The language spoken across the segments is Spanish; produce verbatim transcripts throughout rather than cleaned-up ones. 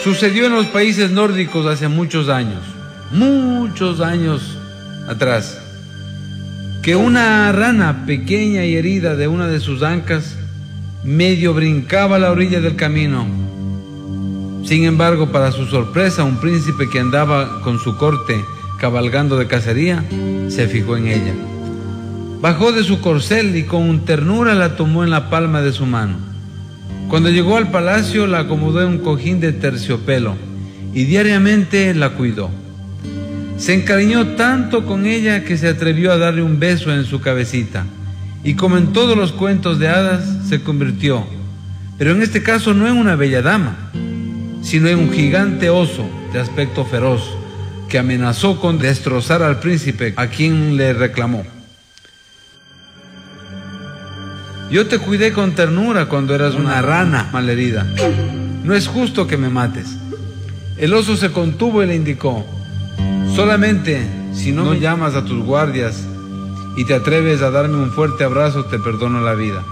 Sucedió en los países nórdicos hace muchos años, muchos años atrás, que una rana pequeña y herida de una de sus ancas medio brincaba a la orilla del camino. Sin embargo, para su sorpresa, un príncipe que andaba con su corte cabalgando de cacería se fijó en ella. Bajó de su corcel y con ternura la tomó en la palma de su mano. Cuando llegó al palacio, la acomodó en un cojín de terciopelo y diariamente la cuidó. Se encariñó tanto con ella que se atrevió a darle un beso en su cabecita, y como en todos los cuentos de hadas, se convirtió, pero en este caso no en una bella dama, sino en un gigante oso de aspecto feroz, que amenazó con destrozar al príncipe, a quien le reclamó: yo te cuidé con ternura cuando eras una rana malherida. No es justo que me mates. El oso se contuvo y le indicó: solamente si no me llamas a tus guardias y te atreves a darme un fuerte abrazo, te perdono la vida.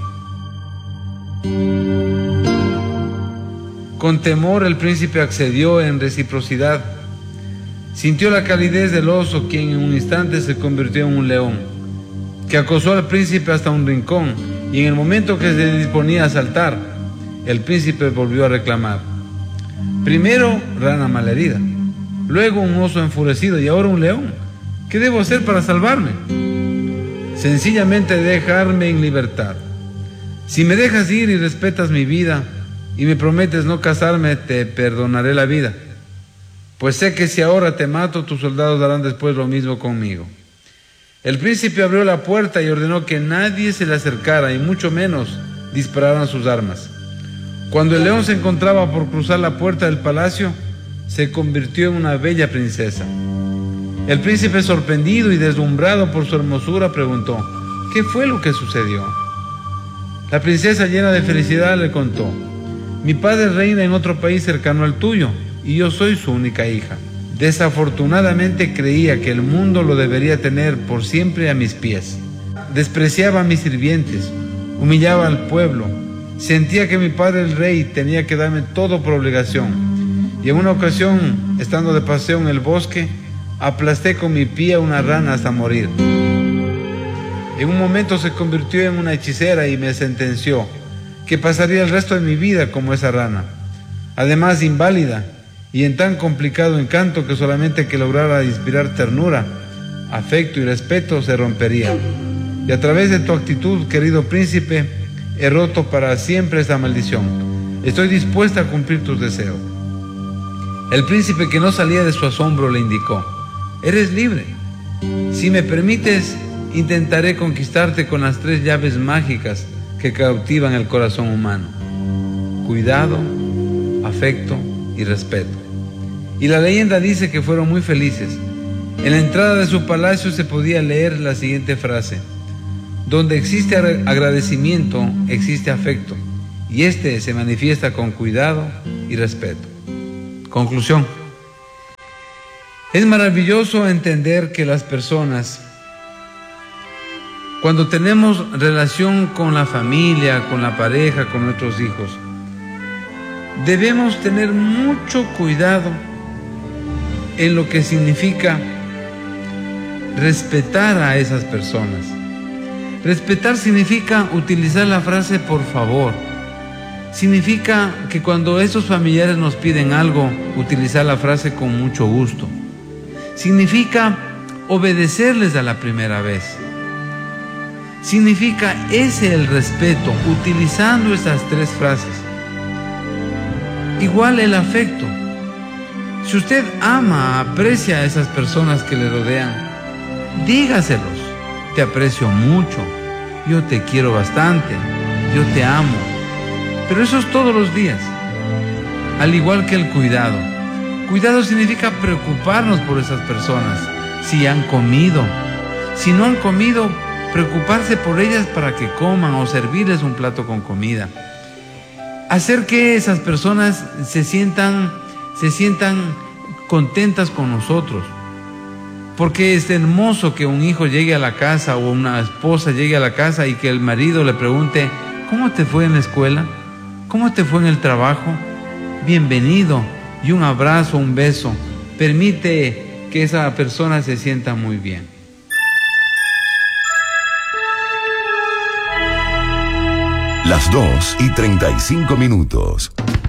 Con temor el príncipe accedió en reciprocidad. Sintió la calidez del oso, quien en un instante se convirtió en un león, que acosó al príncipe hasta un rincón, y en el momento que se disponía a saltar, el príncipe volvió a reclamar. Primero rana malherida, luego un oso enfurecido y ahora un león. ¿Qué debo hacer para salvarme? Sencillamente dejarme en libertad. Si me dejas ir y respetas mi vida y me prometes no casarme, te perdonaré la vida. Pues sé que si ahora te mato, tus soldados harán después lo mismo conmigo. El príncipe abrió la puerta y ordenó que nadie se le acercara y mucho menos dispararan sus armas. Cuando el león se encontraba por cruzar la puerta del palacio, se convirtió en una bella princesa. El príncipe, sorprendido y deslumbrado por su hermosura, preguntó: ¿qué fue lo que sucedió? La princesa, llena de felicidad, le contó: mi padre reina en otro país cercano al tuyo y yo soy su única hija. Desafortunadamente creía que el mundo lo debería tener por siempre a mis pies. Despreciaba a mis sirvientes, humillaba al pueblo, sentía que mi padre el rey tenía que darme todo por obligación. Y en una ocasión, estando de paseo en el bosque, aplasté con mi pie a una rana hasta morir. En un momento se convirtió en una hechicera y me sentenció que pasaría el resto de mi vida como esa rana, además inválida y en tan complicado encanto que solamente que lograra inspirar ternura, afecto y respeto se rompería. Y a través de tu actitud, querido príncipe, he roto para siempre esta maldición. Estoy dispuesta a cumplir tus deseos. El príncipe, que no salía de su asombro, le indicó: eres libre. Si me permites, intentaré conquistarte con las tres llaves mágicas que cautivan el corazón humano: cuidado, afecto y respeto. Y la leyenda dice que fueron muy felices. En la entrada de su palacio se podía leer la siguiente frase: donde existe agradecimiento, existe afecto, y este se manifiesta con cuidado y respeto. Conclusión: es maravilloso entender que las personas, cuando tenemos relación con la familia, con la pareja, con nuestros hijos, debemos tener mucho cuidado en lo que significa respetar a esas personas. Respetar significa utilizar la frase por favor. Significa que cuando esos familiares nos piden algo, utilizar la frase con mucho gusto. Significa obedecerles a la primera vez. Significa ese el respeto, utilizando estas tres frases. Igual el afecto. Si usted ama, aprecia a esas personas que le rodean, dígaselos: te aprecio mucho, yo te quiero bastante, yo te amo. Pero eso es todos los días. Al igual que el cuidado. Cuidado significa preocuparnos por esas personas. Si han comido, si no han comido, preocuparse por ellas para que coman o servirles un plato con comida. Hacer que esas personas se sientan, se sientan contentas con nosotros. Porque es hermoso que un hijo llegue a la casa o una esposa llegue a la casa y que el marido le pregunte: ¿cómo te fue en la escuela? ¿Cómo te fue en el trabajo? Bienvenido, y un abrazo, un beso, permite que esa persona se sienta muy bien. Las dos y treinta y cinco minutos.